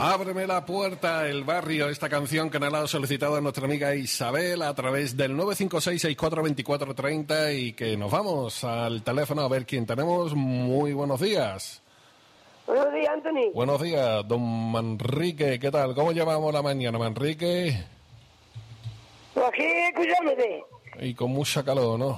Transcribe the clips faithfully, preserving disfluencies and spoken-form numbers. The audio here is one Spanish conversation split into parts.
Ábreme la puerta, el barrio, esta canción que nos la ha solicitado nuestra amiga Isabel a través del nueve cinco seis, seis cuatro dos cuatro tres cero y que nos vamos al teléfono a ver quién tenemos. Muy buenos días. Buenos días, Anthony. Buenos días, don Manrique, ¿qué tal? ¿Cómo llevamos la mañana, Manrique? Pues aquí escuchándote. Y con mucha calor, ¿no?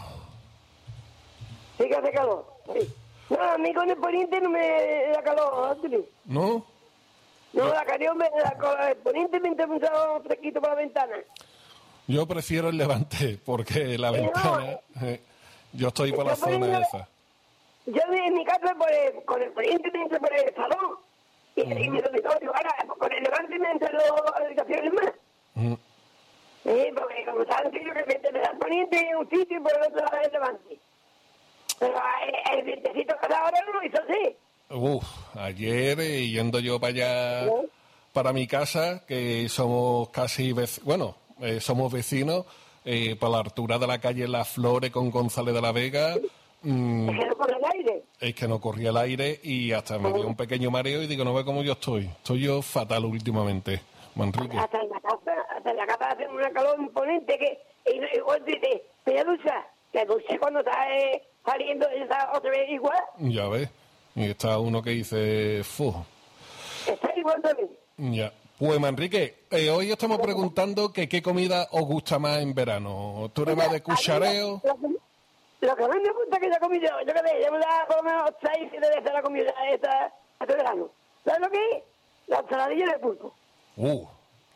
Sí que hace calor. Sí. No, a mí con el poniente no me da calor, Anthony. ¿No? No, la carión me da con el poniente me entra un fresquito por la ventana. Yo prefiero el levante, porque la Sí, ventana... no. Eh, yo estoy por la Yo zona prefiero- esa. Yo en mi casa por el, con el poniente me entra por el salón y, uh-huh. y mi dormitorio. Ahora, con el levante me entra las habitaciones más. Uh-huh. Sí, porque como saben que yo que me da el poniente en un sitio y por el otro lado el levante. Pero el, el vientecito que da ahora no lo hizo así. Uf, ayer eh, yendo yo para allá, ¿sí? Para mi casa, que somos casi, vec- bueno, eh, somos vecinos, eh, para la altura de la calle Las Flores con González de la Vega. Mmm, es que no corre el aire. Es que no corría el aire y hasta me dio un pequeño mareo y digo, no ve cómo yo estoy. Estoy yo fatal últimamente, Manrique. Hasta en la casa, hasta en la casa hacen una calor imponente que, y igual dice, mira ducha, que ducha cuando está eh, saliendo, está otra vez igual. Ya ves. Y está uno que dice, fu. Está igual también. Ya. Pues, Manrique, eh, hoy estamos preguntando que qué comida os gusta más en verano. ¿Tú eres más de cuchareo? Lo, lo que más me gusta que yo he comido, yo que sé, llevo ya por lo menos seis, siete veces la comida esta, este verano. ¿Sabes lo que es? La ensaladilla de pulpo. Uh.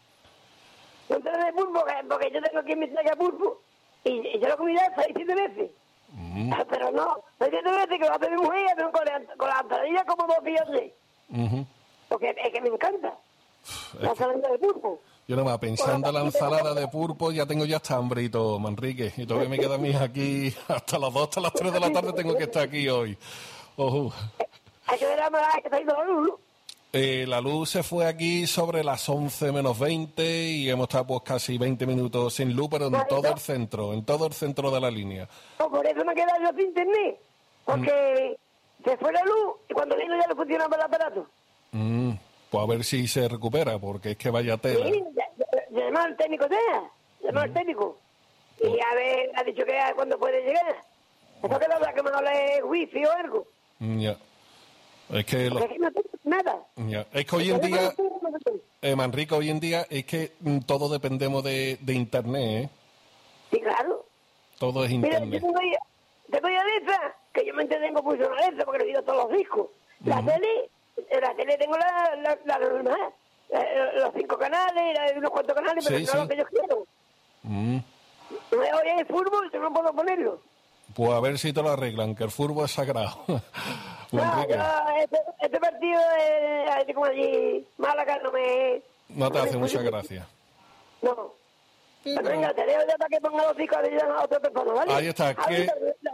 La ensalada de pulpo, porque yo tengo quien me traiga pulpo, y, y yo lo he comido seis, siete veces. Mm. Pero no, seis, siete veces que lo hace mi mujer, pero con la, con la ensaladilla como dos días. Uh-huh. Porque es que me encanta. Es la ensalada de pulpo. Yo nomás pensando en la ensalada de pulpo ya tengo ya hasta hambre y todo, Manrique. Y todavía me queda a mí aquí hasta las dos, hasta las tres de la tarde tengo que estar aquí hoy. Uh-huh. Hay que ver a la que está yendo la luz. Eh, la luz se fue aquí sobre las once menos veinte y hemos estado pues casi veinte minutos sin luz, pero en no, todo no. el centro, en todo el centro de la línea. No, por eso me he quedado yo sin internet, porque mm. se fue la luz y cuando vino ya no funcionaba el aparato. Mm. Pues a ver si se recupera, porque es que vaya tela. Sí, llama al técnico ya, llama al técnico. Y a ver, ha dicho que cuando puede llegar. Eso que no da que me hable wifi o algo. Ya. Es que lo... Es que no tengo nada. Ya. Es que hoy en día, eh, Manrique, hoy en día es que mm, todos dependemos de, de internet, ¿eh? Sí, claro. Todo es internet. Mira, yo tengo ya, tengo ya Alexa, que yo me entretengo mucho en Alexa porque le digo todos los discos. La uh-huh. tele... En la tele tengo la, la, la, la, la, la los cinco canales, la, unos cuantos canales, pero sí, no sí. lo que yo quiero. Mm. Hoy hay fútbol, yo no puedo ponerlo. Pues a ver si te lo arreglan, que el fútbol es sagrado. no, no, este, este partido es como allí, Málaga no me... No te hace mucha gracia. No. Sí, pero venga, te dejo ya para que ponga los discos de a otra persona, ¿vale? Ahí está, que...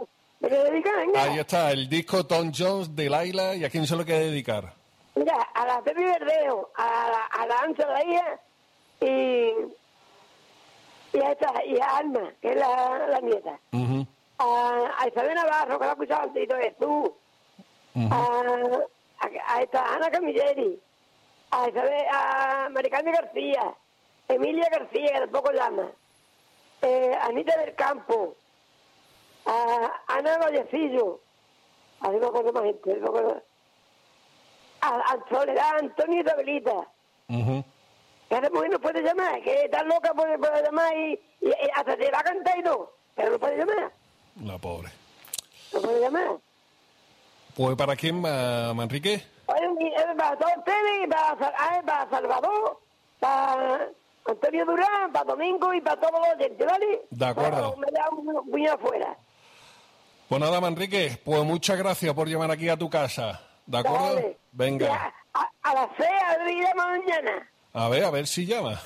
Ahí está, el disco Tom Jones de Laila. ¿Y a quién se lo quiere dedicar? Mira, a la Pepe Verdeo, a la, a la Ancha de la hija y, y, a esta, y a Alma, que es la, la nieta. Uh-huh. A, a Isabel Navarro, que la ha escuchado antes y todo eso. Uh-huh. A, a, a esta Ana Camilleri, a Isabel, a Maricane García, Emilia García, que tampoco llama, eh, Anita del Campo, a Ana Vallecillo, a ver, no acuerdo más gente, no acuerdo. A, a Soledad, Antonio y Isabelita. Uh-huh. Que esa mujer no puede llamar, que está loca puede, puede llamar y, y, y hasta te va a cantar y todo, pero no puede llamar. La pobre. No puede llamar. Pues ¿para quién, Manrique? Oye, para todos ustedes, para, para Salvador, para Antonio Durán, para Domingo y para todos los oyentes, ¿vale? De acuerdo. Me da un puño afuera. Pues nada, Manrique, pues muchas gracias por llamar aquí a tu casa. ¿De acuerdo? Dale. Venga. Ya, a, a las seis abriremos mañana. A ver, a ver si llama.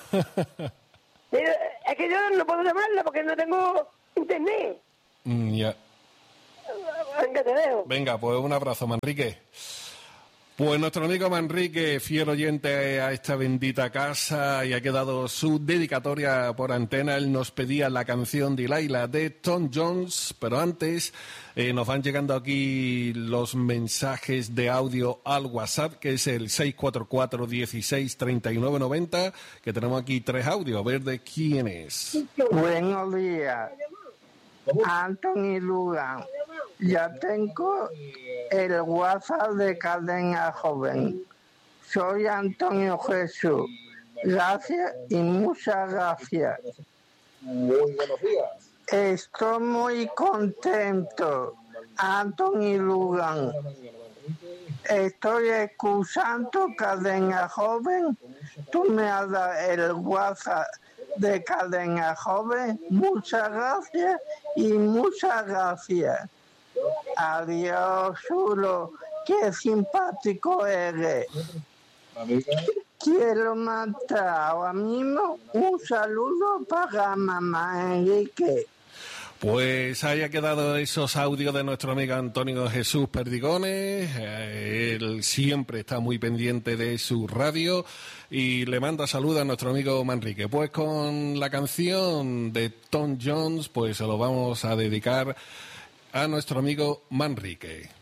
Es que yo no puedo llamarla porque no tengo internet. Mm, ya. Venga, te dejo. Venga, pues un abrazo, Manrique. Pues nuestro amigo Manrique, fiel oyente a esta bendita casa, y ha quedado su dedicatoria por antena. Él nos pedía la canción de Laila de Tom Jones, pero antes eh, nos van llegando aquí los mensajes de audio al WhatsApp, que es el seis cuatro cuatro, dieciséis, treinta y nueve noventa, que tenemos aquí tres audios. A ver de quién es. Buenos días, Anthony Lugan. Ya tengo el WhatsApp de Cadena Joven. Soy Antonio Jesús. Gracias y muchas gracias. Muy buenos días. Estoy muy contento, Anthony Lugan. Estoy escuchando Cadena Joven. Tú me has dado el WhatsApp de Cadena Joven. Muchas gracias y muchas gracias. Adiós, chulo. Qué simpático eres. Quiero mandar ahora mismo un saludo para mamá Enrique. Pues haya quedado esos audios de nuestro amigo Antonio Jesús Perdigones. Eh, él siempre está muy pendiente de su radio y le manda saludos a nuestro amigo Manrique. Pues con la canción de Tom Jones, pues se lo vamos a dedicar a nuestro amigo Manrique.